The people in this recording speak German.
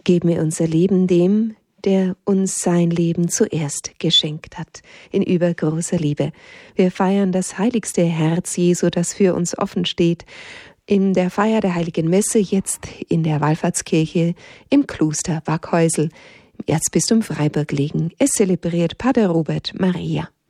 Geben wir unser Leben dem, der uns sein Leben zuerst geschenkt hat, in übergroßer Liebe. Wir feiern das heiligste Herz Jesu, das für uns offen steht, in der Feier der Heiligen Messe, jetzt in der Wallfahrtskirche im Kloster Wackhäusl, im Erzbistum Freiburg liegen. Es zelebriert Pater Robert Maria.